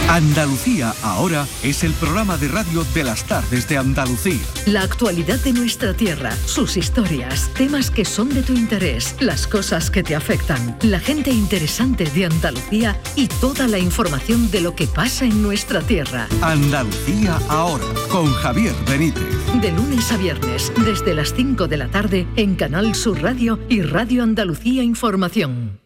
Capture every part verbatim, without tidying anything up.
Andalucía Ahora es el programa de radio de las tardes de Andalucía. La actualidad de nuestra tierra, sus historias, temas que son de tu interés, las cosas que te afectan, la gente interesante de Andalucía y toda la información de lo que pasa en nuestra tierra. Andalucía Ahora, con Javier Benítez. De lunes a viernes, desde las cinco de la tarde, en Canal Sur Radio y Radio Andalucía Información.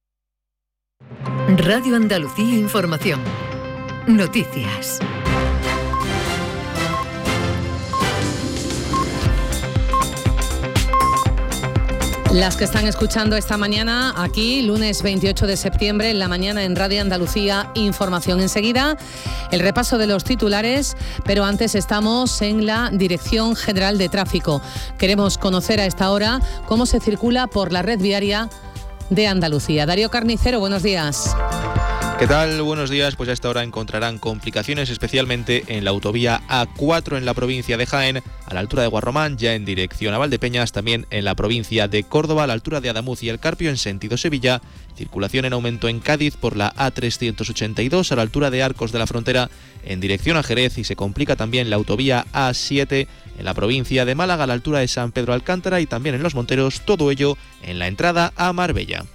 Radio Andalucía Información. Noticias. Las que están escuchando esta mañana aquí, lunes veintiocho de septiembre, en la mañana en Radio Andalucía Información. Enseguida, el repaso de los titulares, pero antes estamos en la Dirección General de Tráfico. Queremos conocer a esta hora cómo se circula por la red viaria de Andalucía. Darío Carnicero, buenos días. ¿Qué tal? Buenos días. Pues a esta hora encontrarán complicaciones especialmente en la autovía A cuatro en la provincia de Jaén, a la altura de Guarromán, ya en dirección a Valdepeñas, también en la provincia de Córdoba, a la altura de Adamuz y El Carpio en sentido Sevilla, circulación en aumento en Cádiz por la A trescientos ochenta y dos a la altura de Arcos de la Frontera en dirección a Jerez, y se complica también la autovía A siete en la provincia de Málaga, a la altura de San Pedro Alcántara y también en Los Monteros, todo ello en la entrada a Marbella.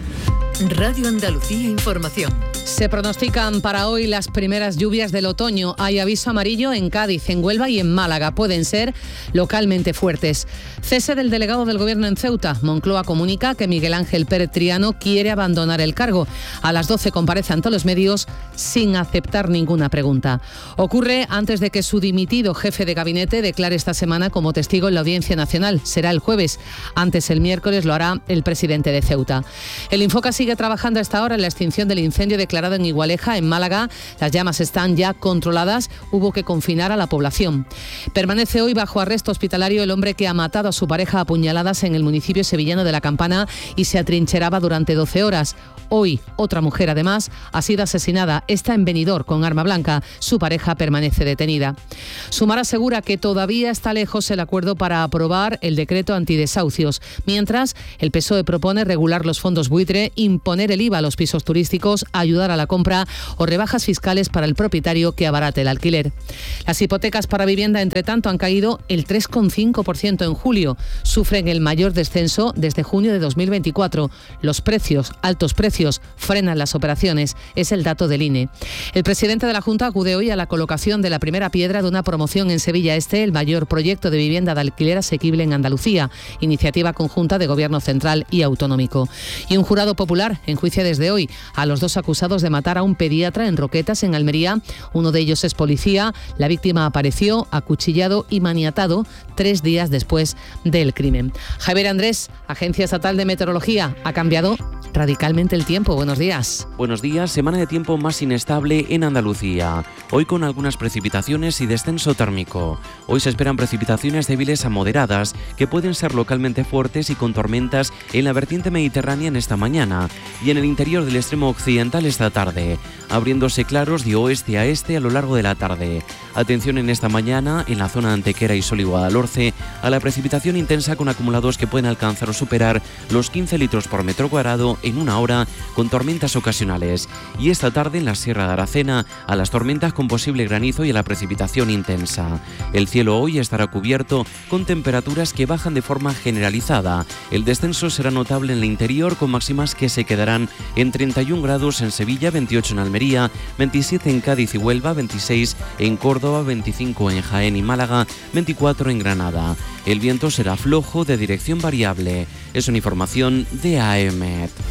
Radio Andalucía Información. Se pronostican para hoy las primeras lluvias del otoño. Hay aviso amarillo en Cádiz, en Huelva y en Málaga. Pueden ser localmente fuertes. Cese del delegado del Gobierno en Ceuta. Moncloa comunica que Miguel Ángel Pérez Triano quiere abandonar el cargo. A las doce comparece ante los medios sin aceptar ninguna pregunta. Ocurre antes de que su dimitido jefe de gabinete declare esta semana como testigo en la Audiencia Nacional. Será el jueves. Antes, el miércoles, lo hará el presidente de Ceuta. El Infoca sigue trabajando a esta hora en la extinción del incendio declarado en Igualeja, en Málaga. Las llamas están ya controladas. Hubo que confinar a la población. Permanece hoy bajo arresto hospitalario el hombre que ha matado a su pareja a puñaladas en el municipio sevillano de La Campana y se atrincheraba durante doce horas. Hoy, otra mujer, además, ha sido asesinada. Está en Benidorm con arma blanca. Su pareja permanece detenida. Sumar asegura que todavía está lejos el acuerdo para aprobar el decreto antidesahucios. Mientras, el P S O E propone regular los fondos buitre, imponer el I V A a los pisos turísticos, ayudar a la compra o rebajas fiscales para el propietario que abarate el alquiler. Las hipotecas para vivienda, entre tanto, han caído el tres coma cinco por ciento en julio. Sufren el mayor descenso desde junio de dos mil veinticuatro. Los precios, altos precios, frenan las operaciones. Es el dato del I N E. El presidente de la Junta acude hoy a la colocación de la primera piedra de una promoción en Sevilla Este, el mayor proyecto de vivienda de alquiler asequible en Andalucía, iniciativa conjunta de Gobierno central y autonómico. Y un jurado popular enjuicia desde hoy a los dos acusados de matar a un pediatra en Roquetas, en Almería. Uno de ellos es policía. La víctima apareció acuchillado y maniatado tres días después del crimen. Javier Andrés, Agencia Estatal de Meteorología, ha cambiado radicalmente el tiempo. Buenos días. Buenos días. Semana de tiempo más inestable en Andalucía. Hoy con algunas precipitaciones y descenso térmico. Hoy se esperan precipitaciones débiles a moderadas que pueden ser localmente fuertes y con tormentas en la vertiente mediterránea en esta mañana y en el interior del extremo occidental esta tarde, abriéndose claros de oeste a este a lo largo de la tarde. Atención en esta mañana en la zona de Antequera y Sol y Guadalhorce a la precipitación intensa con acumulados que pueden alcanzar o superar los quince litros por metro cuadrado en una hora, con tormentas ocasionales. Y esta tarde en la Sierra de Aracena a las tormentas con posible granizo y a la precipitación intensa. El cielo hoy estará cubierto con temperaturas que bajan de forma generalizada. El descenso será notable en el interior con máximas que se quedarán en treinta y un grados en Sevilla, veintiocho en Almería, veintisiete en Cádiz y Huelva, veintiséis en Córdoba, veinticinco en Jaén y Málaga, veinticuatro en Granada. El viento será flojo de dirección variable. Es una información de A E M E T.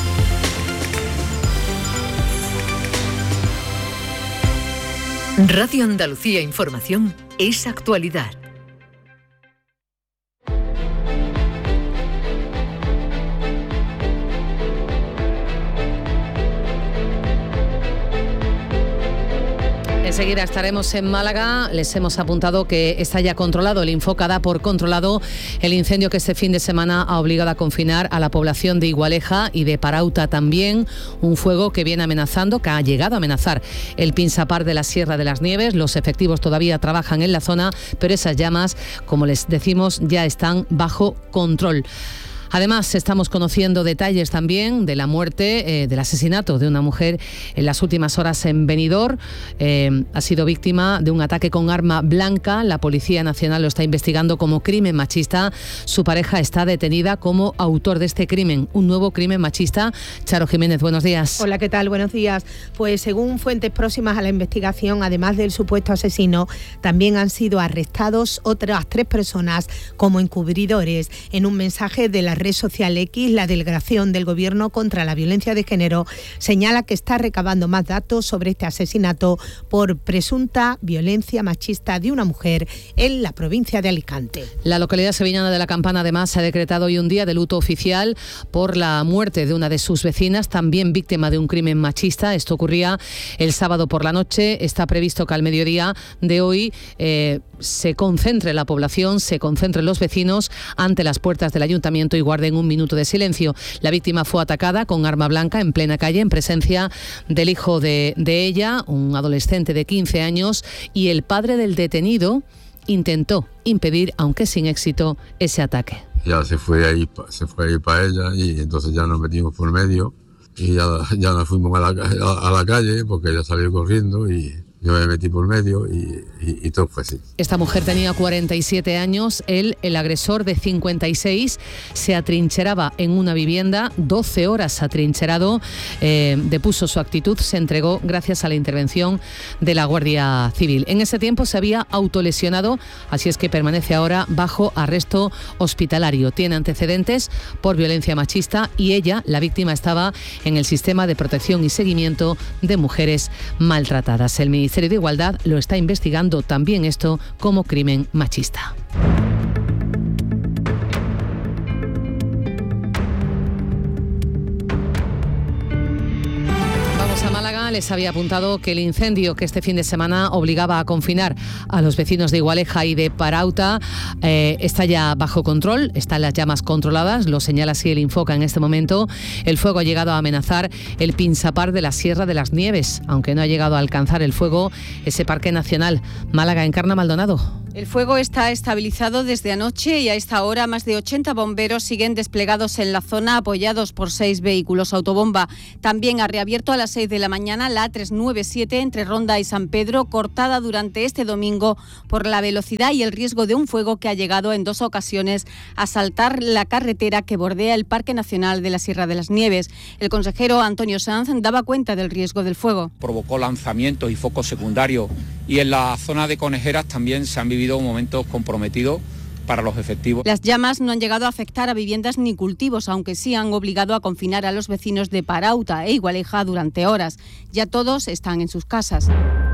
Radio Andalucía Información es actualidad. Enseguida estaremos en Málaga. Les hemos apuntado que está ya controlado. El Infoca da por controlado el incendio que este fin de semana ha obligado a confinar a la población de Igualeja y de Parauta también. Un fuego que viene amenazando, que ha llegado a amenazar el Pinsapar de la Sierra de las Nieves. Los efectivos todavía trabajan en la zona, pero esas llamas, como les decimos, ya están bajo control. Además, estamos conociendo detalles también de la muerte, eh, del asesinato de una mujer en las últimas horas en Benidorm. Eh, ha sido víctima de un ataque con arma blanca. La Policía Nacional lo está investigando como crimen machista. Su pareja está detenida como autor de este crimen, un nuevo crimen machista. Charo Jiménez, buenos días. Hola, ¿qué tal? Buenos días. Pues según fuentes próximas a la investigación, además del supuesto asesino, también han sido arrestados otras tres personas como encubridores. En un mensaje de la red social X, la delegación del Gobierno contra la violencia de género señala que está recabando más datos sobre este asesinato por presunta violencia machista de una mujer en la provincia de Alicante. La localidad sevillana de La Campana además ha decretado hoy un día de luto oficial por la muerte de una de sus vecinas, también víctima de un crimen machista. Esto ocurría el sábado por la noche. Está previsto que al mediodía de hoy eh, se concentre la población, se concentren los vecinos ante las puertas del ayuntamiento y guarden un minuto de silencio. La víctima fue atacada con arma blanca en plena calle en presencia del hijo de, de ella, un adolescente de quince años, y el padre del detenido intentó impedir, aunque sin éxito, ese ataque. Ya se fue ahí, se fue ahí para ella y entonces ya nos metimos por medio y ya, ya nos fuimos a la, a, a la calle porque ella salió corriendo y yo me metí por medio y, y, y todo fue así. Esta mujer tenía cuarenta y siete años, él, el agresor, de cincuenta y seis, se atrincheraba en una vivienda, doce horas atrincherado, eh, depuso su actitud, se entregó gracias a la intervención de la Guardia Civil. En ese tiempo se había autolesionado, así es que permanece ahora bajo arresto hospitalario. Tiene antecedentes por violencia machista y ella, la víctima, estaba en el sistema de protección y seguimiento de mujeres maltratadas. El Ministerio El Ministerio de Igualdad lo está investigando también esto como crimen machista. A Málaga. Les había apuntado que el incendio que este fin de semana obligaba a confinar a los vecinos de Igualeja y de Parauta eh, está ya bajo control, están las llamas controladas, lo señala así el Infoca en este momento. El fuego ha llegado a amenazar el Pinsapar de la Sierra de las Nieves, aunque no ha llegado a alcanzar el fuego ese parque nacional. Málaga, Encarna Maldonado. El fuego está estabilizado desde anoche y a esta hora más de ochenta bomberos siguen desplegados en la zona, apoyados por seis vehículos autobomba. También ha reabierto a las seis de la mañana la A trescientos noventa y siete entre Ronda y San Pedro, cortada durante este domingo por la velocidad y el riesgo de un fuego que ha llegado en dos ocasiones a saltar la carretera que bordea el Parque Nacional de la Sierra de las Nieves. El consejero Antonio Sanz daba cuenta del riesgo del fuego. Provocó lanzamientos y focos secundarios y en la zona de Conejeras también se han vivido momentos comprometidos para los efectivos. Las llamas no han llegado a afectar a viviendas ni cultivos, aunque sí han obligado a confinar a los vecinos de Parauta e Igualeja durante horas. Ya todos están en sus casas.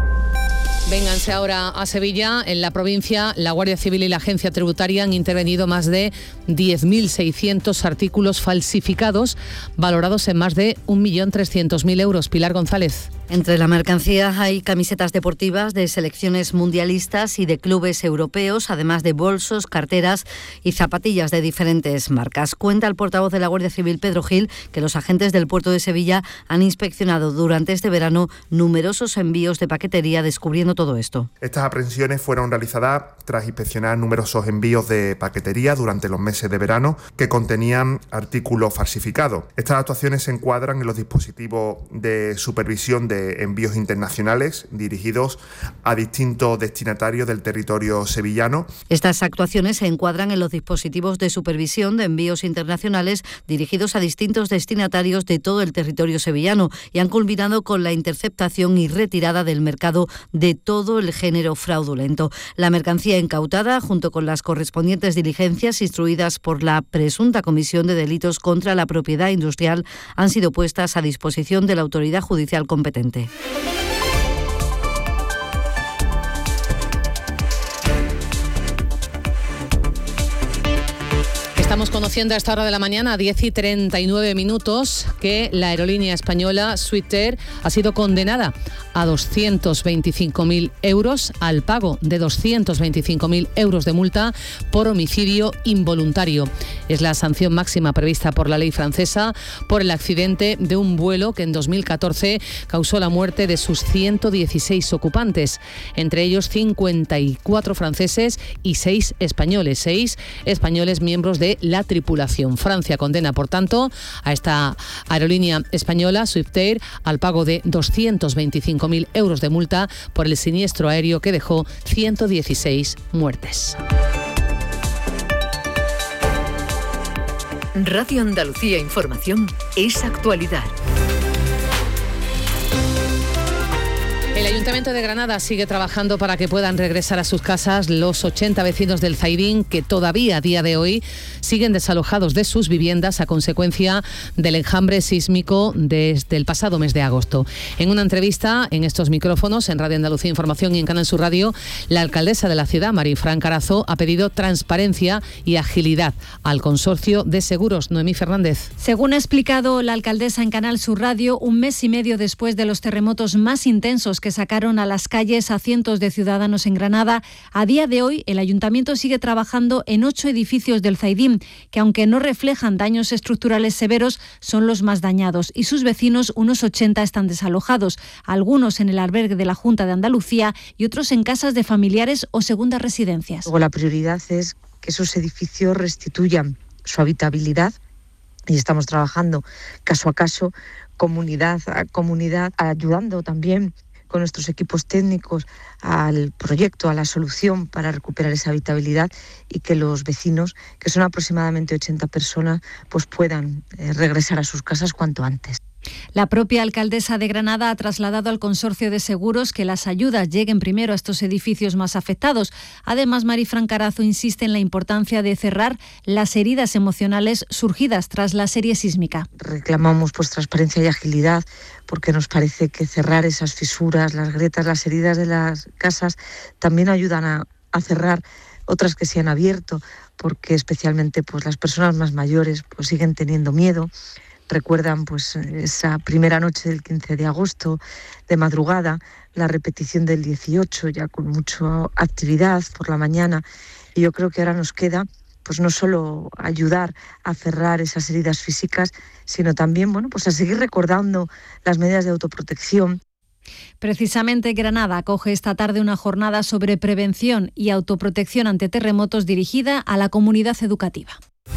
Vénganse ahora a Sevilla. En la provincia, la Guardia Civil y la Agencia Tributaria han intervenido más de diez mil seiscientos artículos falsificados, valorados en más de un millón trescientos mil euros. Pilar González. Entre la mercancía hay camisetas deportivas de selecciones mundialistas y de clubes europeos, además de bolsos, carteras y zapatillas de diferentes marcas. Cuenta el portavoz de la Guardia Civil, Pedro Gil, que los agentes del puerto de Sevilla han inspeccionado durante este verano numerosos envíos de paquetería, descubriendo todo esto. Estas aprehensiones fueron realizadas tras inspeccionar numerosos envíos de paquetería durante los meses de verano que contenían artículos falsificados. Estas actuaciones se encuadran en los dispositivos de supervisión de de envíos internacionales dirigidos a distintos destinatarios del territorio sevillano. Estas actuaciones se encuadran en los dispositivos de supervisión de envíos internacionales dirigidos a distintos destinatarios de todo el territorio sevillano y han culminado con la interceptación y retirada del mercado de todo el género fraudulento. La mercancía incautada, junto con las correspondientes diligencias instruidas por la presunta Comisión de Delitos contra la Propiedad Industrial, han sido puestas a disposición de la autoridad judicial competente. Estamos conociendo a esta hora de la mañana, a diez y treinta y nueve minutos, que la aerolínea española Swissair ha sido condenada a doscientos veinticinco mil euros, al pago de doscientos veinticinco mil euros de multa por homicidio involuntario. Es la sanción máxima prevista por la ley francesa por el accidente de un vuelo que en dos mil catorce causó la muerte de sus ciento dieciséis ocupantes, entre ellos cincuenta y cuatro franceses y seis españoles, seis españoles miembros de la la tripulación. Francia condena, por tanto, a esta aerolínea española, Swiftair, al pago de doscientos veinticinco mil euros de multa por el siniestro aéreo que dejó ciento dieciséis muertes. Radio Andalucía Información es actualidad. El Ayuntamiento de Granada sigue trabajando para que puedan regresar a sus casas los ochenta vecinos del Zaidín que todavía a día de hoy siguen desalojados de sus viviendas a consecuencia del enjambre sísmico desde el pasado mes de agosto. En una entrevista en estos micrófonos, en Radio Andalucía Información y en Canal Sur Radio, la alcaldesa de la ciudad, Marifran Carazo, ha pedido transparencia y agilidad al consorcio de seguros. Noemí Fernández. Según ha explicado la alcaldesa en Canal Sur Radio, un mes y medio después de los terremotos más intensos que sacaron a las calles a cientos de ciudadanos en Granada, a día de hoy el ayuntamiento sigue trabajando en ocho edificios del Zaidín, que aunque no reflejan daños estructurales severos, son los más dañados y sus vecinos, unos ochenta, están desalojados, algunos en el albergue de la Junta de Andalucía y otros en casas de familiares o segundas residencias. Luego, la prioridad es que esos edificios restituyan su habitabilidad y estamos trabajando caso a caso, comunidad a comunidad, ayudando también con nuestros equipos técnicos al proyecto, a la solución para recuperar esa habitabilidad y que los vecinos, que son aproximadamente ochenta personas, pues puedan eh, regresar a sus casas cuanto antes. La propia alcaldesa de Granada ha trasladado al consorcio de seguros que las ayudas lleguen primero a estos edificios más afectados. Además, Marifran Carazo insiste en la importancia de cerrar las heridas emocionales surgidas tras la serie sísmica. Reclamamos pues transparencia y agilidad porque nos parece que cerrar esas fisuras, las grietas, las heridas de las casas también ayudan a, a cerrar otras que se han abierto, porque especialmente pues las personas más mayores pues siguen teniendo miedo. Recuerdan pues esa primera noche del quince de agosto, de madrugada, la repetición del dieciocho, ya con mucha actividad por la mañana. Y yo creo que ahora nos queda pues no solo ayudar a cerrar esas heridas físicas, sino también bueno, pues a seguir recordando las medidas de autoprotección. Precisamente Granada acoge esta tarde una jornada sobre prevención y autoprotección ante terremotos dirigida a la comunidad educativa.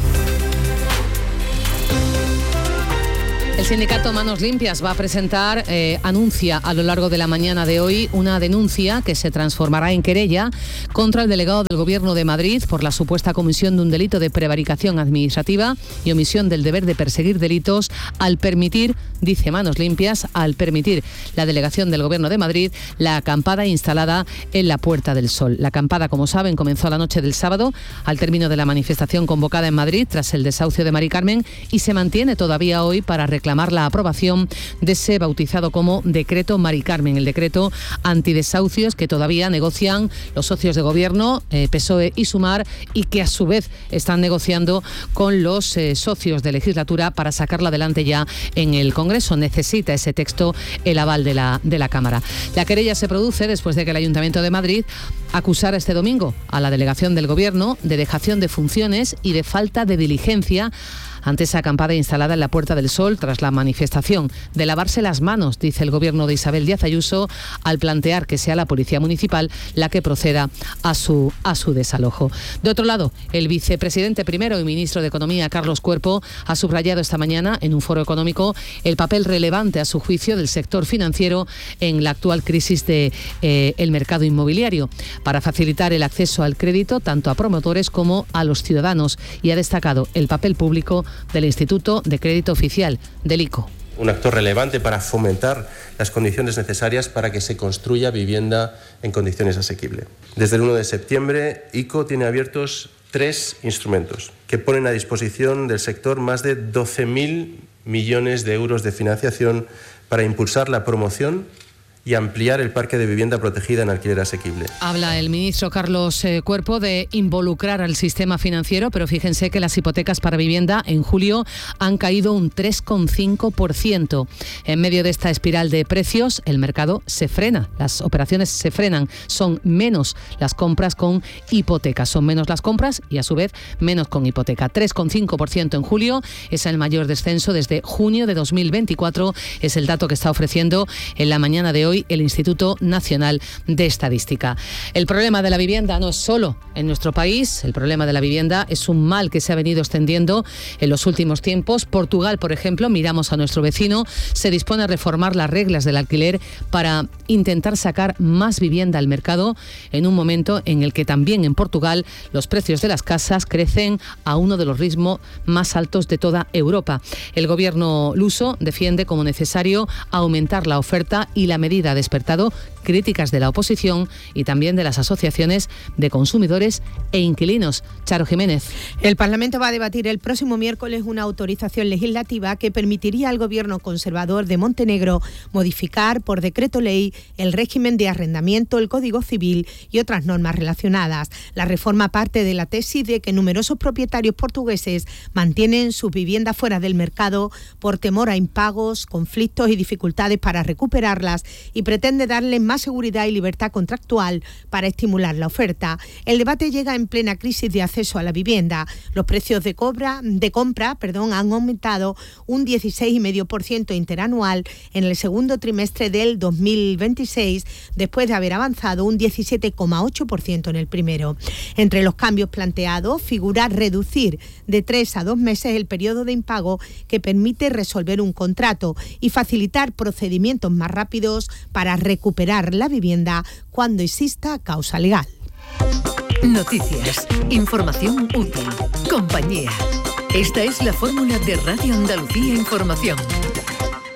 El sindicato Manos Limpias va a presentar, eh, anuncia a lo largo de la mañana de hoy, una denuncia que se transformará en querella contra el delegado del Gobierno de Madrid por la supuesta comisión de un delito de prevaricación administrativa y omisión del deber de perseguir delitos al permitir, dice Manos Limpias, al permitir la delegación del Gobierno de Madrid la acampada instalada en la Puerta del Sol. La acampada, como saben, comenzó la noche del sábado al término de la manifestación convocada en Madrid tras el desahucio de Mari Carmen y se mantiene todavía hoy para reclamar la aprobación de ese bautizado como Decreto Mari Carmen, el decreto antidesahucios que todavía negocian los socios de gobierno, eh, P S O E y Sumar, y que a su vez están negociando con los eh, socios de legislatura para sacarla adelante ya en el Congreso. Necesita ese texto el aval de la, de la Cámara. La querella se produce después de que el Ayuntamiento de Madrid acusara este domingo a la delegación del Gobierno de dejación de funciones y de falta de diligencia ante esa acampada instalada en la Puerta del Sol tras la manifestación. De lavarse las manos, dice el Gobierno de Isabel Díaz Ayuso, al plantear que sea la Policía Municipal la que proceda a su, a su desalojo. De otro lado, el vicepresidente primero y ministro de Economía, Carlos Cuerpo, ha subrayado esta mañana en un foro económico el papel relevante, a su juicio, del sector financiero en la actual crisis del de, eh, mercado inmobiliario, para facilitar el acceso al crédito tanto a promotores como a los ciudadanos, y ha destacado el papel público del Instituto de Crédito Oficial, del I C O. Un actor relevante para fomentar las condiciones necesarias para que se construya vivienda en condiciones asequibles. Desde el uno de septiembre, I C O tiene abiertos tres instrumentos que ponen a disposición del sector más de doce mil millones de euros de financiación para impulsar la promoción y ampliar el parque de vivienda protegida en alquiler asequible. Habla el ministro Carlos eh, Cuerpo de involucrar al sistema financiero, pero fíjense que las hipotecas para vivienda en julio han caído un tres coma cinco por ciento. En medio de esta espiral de precios, el mercado se frena, las operaciones se frenan, son menos las compras con hipotecas, son menos las compras y a su vez menos con hipoteca. tres coma cinco por ciento en julio es el mayor descenso desde junio de dos mil veinticuatro, es el dato que está ofreciendo en la mañana de hoy hoy el Instituto Nacional de Estadística. El problema de la vivienda no es solo en nuestro país, el problema de la vivienda es un mal que se ha venido extendiendo en los últimos tiempos. Portugal, por ejemplo, miramos a nuestro vecino, se dispone a reformar las reglas del alquiler para intentar sacar más vivienda al mercado en un momento en el que también en Portugal los precios de las casas crecen a uno de los ritmos más altos de toda Europa. El gobierno luso defiende como necesario aumentar la oferta y la medida ha despertado críticas de la oposición y también de las asociaciones de consumidores e inquilinos. Charo Jiménez. El Parlamento va a debatir el próximo miércoles una autorización legislativa que permitiría al gobierno conservador de Montenegro modificar por decreto ley el régimen de arrendamiento, el Código Civil y otras normas relacionadas. La reforma parte de la tesis de que numerosos propietarios portugueses mantienen sus viviendas fuera del mercado por temor a impagos, conflictos y dificultades para recuperarlas y pretende darles más seguridad y libertad contractual para estimular la oferta. El debate llega en plena crisis de acceso a la vivienda. Los precios de, cobra, de compra perdón, han aumentado un dieciséis coma cinco por ciento interanual en el segundo trimestre del dos mil veintiséis, después de haber avanzado un diecisiete coma ocho por ciento en el primero. Entre los cambios planteados figura reducir de tres a dos meses el periodo de impago que permite resolver un contrato y facilitar procedimientos más rápidos para recuperar la vivienda cuando exista causa legal. Noticias, información útil, compañía. Esta es la fórmula de Radio Andalucía Información.